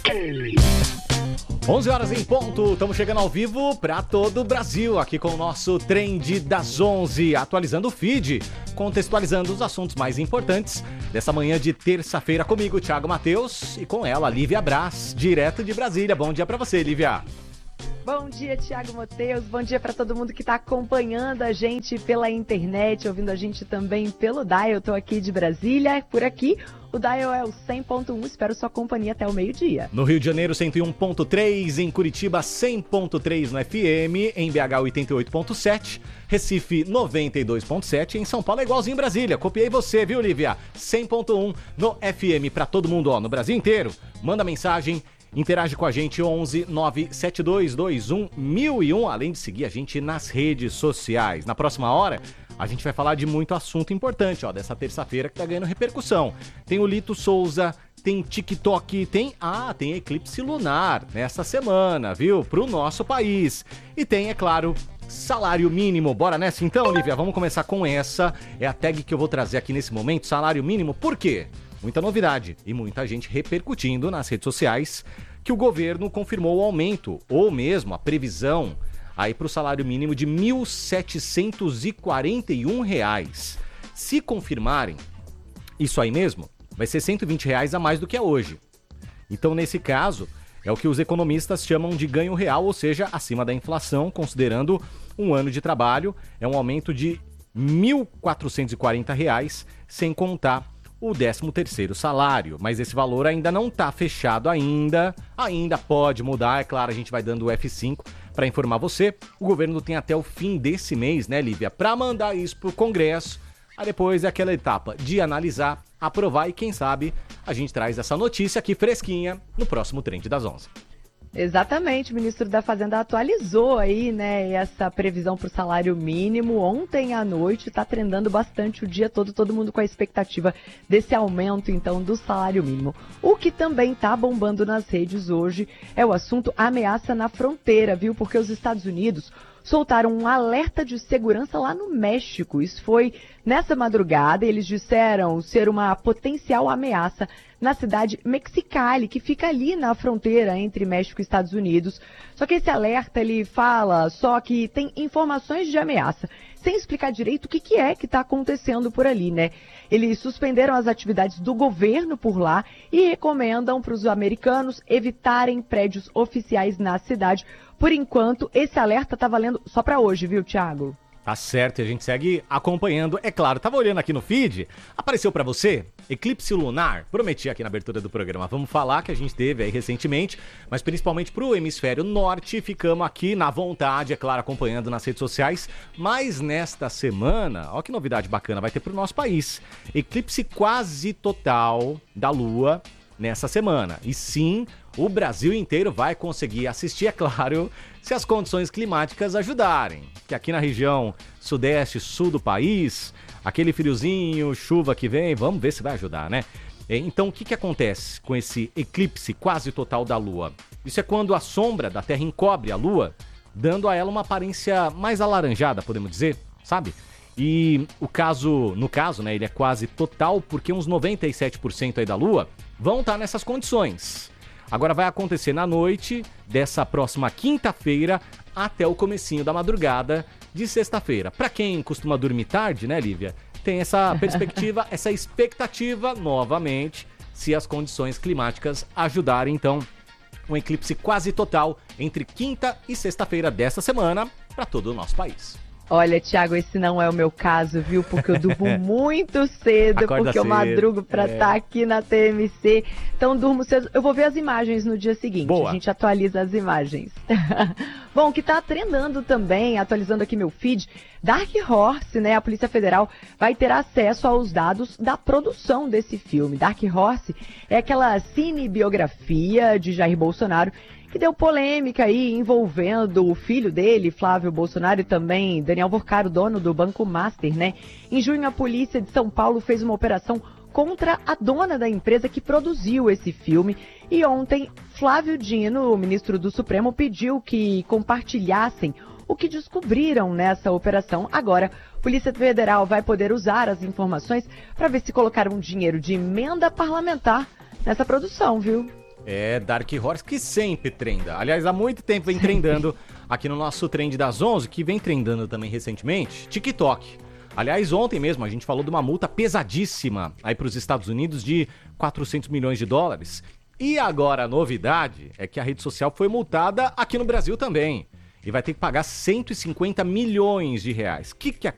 11 horas em ponto, estamos chegando ao vivo para todo o Brasil, aqui com o nosso Trend das 11, atualizando o feed, contextualizando os assuntos mais importantes dessa manhã de terça-feira comigo, Thiago Matheus, e com ela, Lívia Braz, direto de Brasília. Bom dia para você, Lívia. Bom dia, Thiago Matheus. Bom dia para todo mundo que está acompanhando a gente pela internet, ouvindo a gente também pelo Dial. Eu tô aqui de Brasília, por aqui. O Dial é o 100.1, espero sua companhia até o meio-dia. No Rio de Janeiro, 101.3, em Curitiba, 100.3 no FM, em BH, 88.7, Recife, 92.7, em São Paulo é igualzinho em Brasília. Copiei você, viu, Lívia? 100.1 no FM para todo mundo, ó, no Brasil inteiro. Manda mensagem, interage com a gente, 11 97221 1001, além de seguir a gente nas redes sociais. Na próxima hora, a gente vai falar de muito assunto importante, ó, dessa terça-feira que tá ganhando repercussão. Tem o Lito Souza, tem TikTok, tem eclipse lunar nessa semana, viu? Pro nosso país. E tem, é claro, salário mínimo. Bora nessa então, Lívia? Vamos começar com essa. É a tag que eu vou trazer aqui nesse momento, salário mínimo. Por quê? Muita novidade e muita gente repercutindo nas redes sociais que o governo confirmou o aumento, ou mesmo a previsão, aí para o salário mínimo de R$ 1.741. Se confirmarem isso aí mesmo, vai ser R$ 120 a mais do que é hoje. Então, nesse caso, é o que os economistas chamam de ganho real, ou seja, acima da inflação, considerando um ano de trabalho, é um aumento de R$ 1.440, sem contar o 13º salário, mas esse valor ainda não está fechado ainda pode mudar, é claro, a gente vai dando o F5 para informar você. O governo tem até o fim desse mês, né, Lívia, para mandar isso para o Congresso, aí depois é aquela etapa de analisar, aprovar e quem sabe a gente traz essa notícia aqui fresquinha no próximo Trend das 11. Exatamente, o ministro da Fazenda atualizou aí, né, essa previsão para o salário mínimo. Ontem à noite está trendando bastante o dia todo mundo com a expectativa desse aumento, então, do salário mínimo. O que também está bombando nas redes hoje é o assunto ameaça na fronteira, viu? Porque os Estados Unidos soltaram um alerta de segurança lá no México. Isso foi nessa madrugada, eles disseram ser uma potencial ameaça na cidade Mexicali, que fica ali na fronteira entre México e Estados Unidos. Só que esse alerta, ele fala só que tem informações de ameaça, sem explicar direito o que é que está acontecendo por ali, né? Eles suspenderam as atividades do governo por lá e recomendam para os americanos evitarem prédios oficiais na cidade. Por enquanto, esse alerta está valendo só para hoje, viu, Thiago? Tá certo, e a gente segue acompanhando. É claro, tava olhando aqui no feed, apareceu pra você eclipse lunar. Prometi aqui na abertura do programa, vamos falar que a gente teve aí recentemente, mas principalmente pro hemisfério norte, ficamos aqui na vontade, é claro, acompanhando nas redes sociais. Mas nesta semana, ó que novidade bacana, vai ter pro nosso país. Eclipse quase total da Lua nessa semana. E sim, o Brasil inteiro vai conseguir assistir, é claro, se as condições climáticas ajudarem. Que aqui na região sudeste, sul do país, aquele friozinho, chuva que vem, vamos ver se vai ajudar, né? Então, o que acontece com esse eclipse quase total da Lua? Isso é quando a sombra da Terra encobre a Lua, dando a ela uma aparência mais alaranjada, podemos dizer, sabe? E no caso, né, ele é quase total, porque uns 97% aí da Lua vão estar nessas condições. Agora vai acontecer na noite dessa próxima quinta-feira até o comecinho da madrugada de sexta-feira. Para quem costuma dormir tarde, né, Lívia? Tem essa perspectiva, essa expectativa, novamente, se as condições climáticas ajudarem, então, um eclipse quase total entre quinta e sexta-feira dessa semana para todo o nosso país. Olha, Thiago, esse não é o meu caso, viu? Porque eu durmo muito cedo, Acorda porque eu cedo, madrugo pra estar aqui na TMC. Então, durmo cedo. Eu vou ver as imagens no dia seguinte. Boa. A gente atualiza as imagens. Bom, o que tá trendando também, atualizando aqui meu feed, Dark Horse, né? A Polícia Federal vai ter acesso aos dados da produção desse filme. Dark Horse é aquela cinebiografia de Jair Bolsonaro que deu polêmica aí envolvendo o filho dele, Flávio Bolsonaro, e também Daniel Vorcaro, dono do Banco Master, né? Em junho, a polícia de São Paulo fez uma operação contra a dona da empresa que produziu esse filme. E ontem, Flávio Dino, o ministro do Supremo, pediu que compartilhassem o que descobriram nessa operação. Agora, a Polícia Federal vai poder usar as informações para ver se colocaram dinheiro de emenda parlamentar nessa produção, viu? É, Dark Horse, que sempre trenda. Aliás, há muito tempo vem trendando aqui no nosso Trend das 11, que vem trendando também recentemente, TikTok. Aliás, ontem mesmo a gente falou de uma multa pesadíssima aí para os Estados Unidos de 400 milhões de dólares. E agora a novidade é que a rede social foi multada aqui no Brasil também. E vai ter que pagar 150 milhões de reais. O que